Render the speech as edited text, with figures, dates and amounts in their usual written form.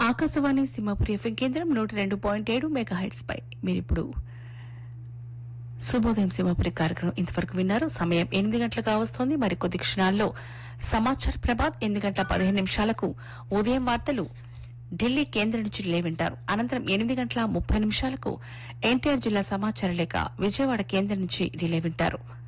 Akashvani Simhapuri FM కేంద్రం 102.7 megahertz పై మీరిప్పుడు శుభోదయం సింహపురి కార్యక్రమం ఇంతవరకు విన్నారు. సమయం 8 గంటలకు వస్తోంది. మరికొద్ది క్షణాల్లో సమాచార ప్రభాత్ 8:15 ఉదయం వార్తలు ఢిల్లీ కేంద్రం నుంచి రిలే వింటారు. అనంతరం 8:30 ఎన్టీఆర్ జిల్లా సమాచార లేఖ విజయవాడ కేంద్రం నుంచి రిలే వింటారు.